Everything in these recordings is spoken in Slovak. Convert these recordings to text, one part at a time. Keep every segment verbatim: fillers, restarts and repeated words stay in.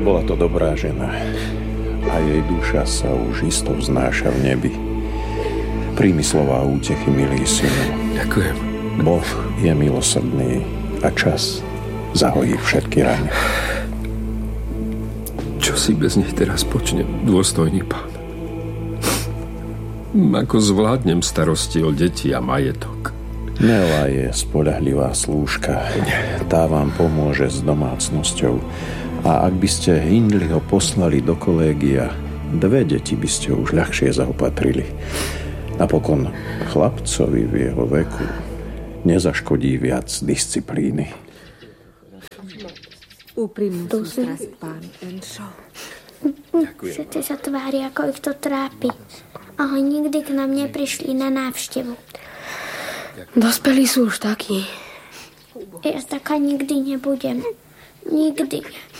Bola to dobrá žena a jej duša sa už isto vznáša v nebi. Príjmi slová útechy, milý synu. Ďakujem. Boh je milosrdný a čas zahojí všetky rany. Čo si bez nich teraz počne, dôstojný pán? Ako zvládnem starosti o deti a majetok? Nela je spoľahlivá slúžka. Tá vám pomôže s domácnosťou. A ak by ste Hindleyho poslali do kolégia, dve deti by ste už ľahšie zaopatrili. Napokon chlapcovi v jeho veku nezaškodí viac disciplíny. Úprimnú sústrasť, pán Earnshaw. Všetci sa tvári, ako ich to trápi. Ale nikdy k nám neprišli na návštevu. Dospelí sú už takí. Ja taká nikdy nebudem. Nikdy.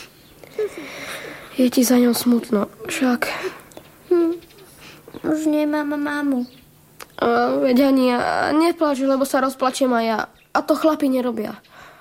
Je ti za ňou smutno, však. Hm. Už nemám mamu. A, veď ani ja. Nepláč, lebo sa rozplačem aj ja. A to chlapi nerobia.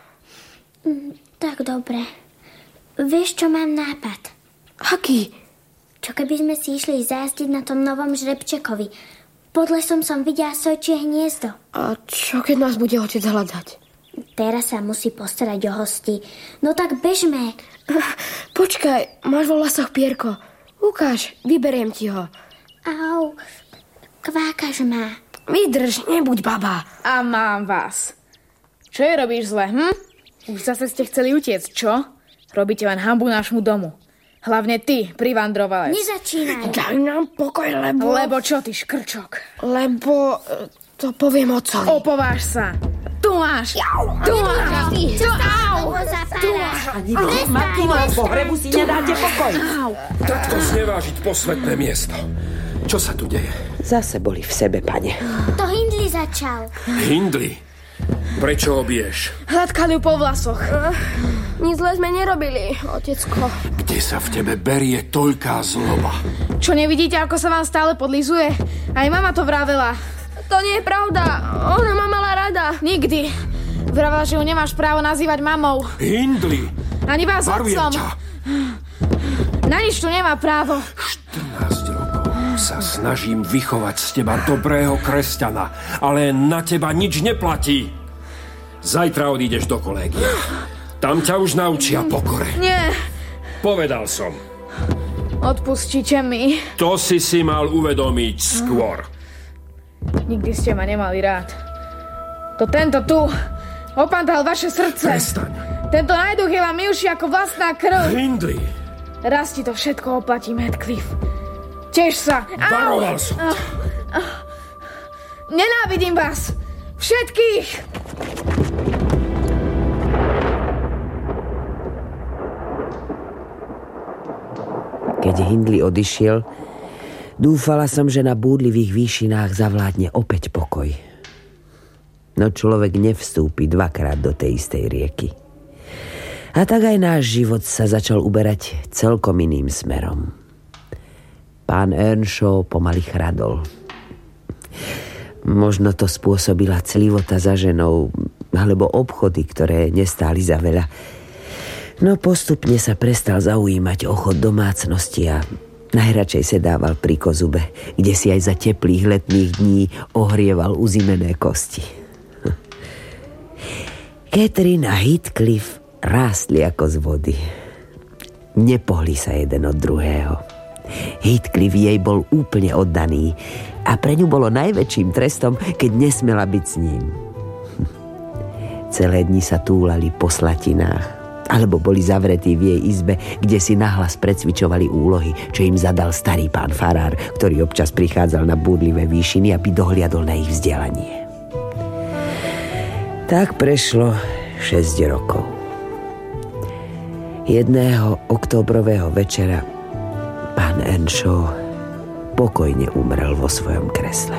Hm, tak dobre. Vieš, čo mám nápad? Aký? Čo keby sme si išli zajazdiť na tom novom žrebčekovi? Pod lesom som videla sojčie hniezdo. A čo keď nás bude otec hľadať? Teraz sa musí postarať o hosti. No tak bežme. Počkaj, máš vo vlasoch pierko. Ukáž, vyberiem ti ho. Au, kvákaš ma. Vydrž, nebuď baba. A mám vás. Čo je robíš zle, hm? Už zase ste chceli utiecť, čo? Robíte len hanbu nášmu domu. Hlavne ty, privandrovalec. Nezačínaj. Daj nám pokoj, lebo... Lebo čo, ty škrčok? Lebo to poviem otcovi. Opováž sa. Tu máš. Jau, tu máš. Tu, au. Tu máš. Ani vy, matky moje, po hrebu si nedáte pokoj. Takto znevážiť posvetné miesto. Čo sa tu deje? Zase boli v sebe, pane. To Hindley začal. Hindley? Prečo ho biješ? Hladkali ju po vlasoch. Nic zle sme nerobili, otecko. Kde sa v tebe berie toľká zloba? Čo, nevidíte, ako sa vám stále podlizuje? Aj mama to vravela. To nie je pravda. Ona ma mala rada. Nikdy. Vravela, že ju nemáš právo nazývať mamou. Hindley! Ani vás Varujem otcom. ťa. Na nič tu nemá právo. štrnásť rokov sa snažím vychovať z teba dobrého kresťana, ale na teba nič neplatí. Zajtra odídeš do kolégia. Tam ťa už naučia pokore. Nie. Povedal som. Odpustíte mi. To si si mal uvedomiť skôr. Nikdy ste ma nemali rád. To tento tu opandal vaše srdce. Prestaň. Tento najduch je vám milší ako vlastná krv. Hindley. Raz ti to všetko oplatí, Heathcliff. Tež sa. Varoval som ťa. Nenávidím vás. Všetkých. Keď Hindley odišiel, dúfala som, že na búdlivých výšinách zavládne opäť pokoj. No človek nevstúpi dvakrát do tej istej rieky. A tak aj náš život sa začal uberať celkom iným smerom. Pán Earnshaw pomaly chradol. Možno to spôsobila clivota za ženou, alebo obchody, ktoré nestáli za veľa. No postupne sa prestal zaujímať o chod domácnosti a najradšej sedával pri kozube, kde si aj za teplých letných dní ohrieval uzimené kosti. Catherine a Heathcliff rástli ako z vody. Nepohli sa jeden od druhého. Heathcliff jej bol úplne oddaný a pre ňu bolo najväčším trestom, keď nesmela byť s ním. Celé dni sa túlali po slatinách alebo boli zavretí v jej izbe, kde si nahlas precvičovali úlohy, čo im zadal starý pán farár, ktorý občas prichádzal na búdlivé výšiny, aby dohliadol na ich vzdelanie. Tak prešlo šesť rokov. Jedného októbrového večera pán Earnshaw pokojne umrel vo svojom kresle.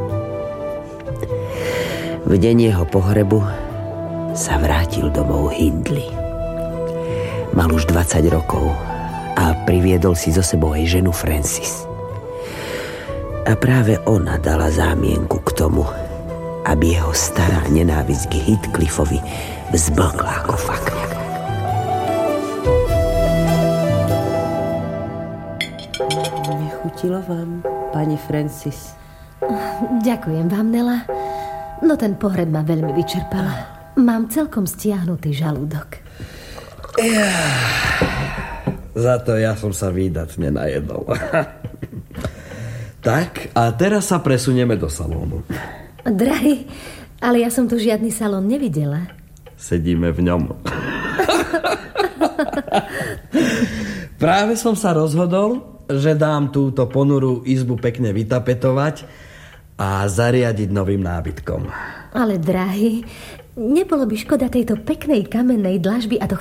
V deň jeho pohrebu sa vrátil domov Hindley. Mal už dvadsať rokov a priviedol si so sebou aj ženu Francis. A práve ona dala zámienku k tomu, aby jeho stará nenávisť k Heathcliffovi vzblkla ako fakľak. Chutilo vám, pani Francis? Ďakujem vám, Nela. No ten pohreb ma veľmi vyčerpala. Mám celkom stiahnutý žalúdok. Ja, za to ja som sa výdatne najedol. Tak, a teraz sa presunieme do salónu. Drahý, ale ja som tu žiadny salón nevidela. Sedíme v ňom. Práve som sa rozhodol, že dám túto ponurú izbu pekne vytapetovať a zariadiť novým nábytkom. Ale drahý, nebolo by škoda tejto peknej kamennej dlažby a tohto